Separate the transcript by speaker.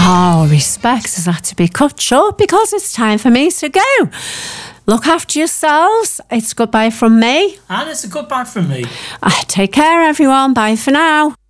Speaker 1: Oh, respect has had to be cut short because it's time for me to go. Look after yourselves. It's goodbye from me.
Speaker 2: And it's a goodbye from me.
Speaker 1: Take care, everyone. Bye for now.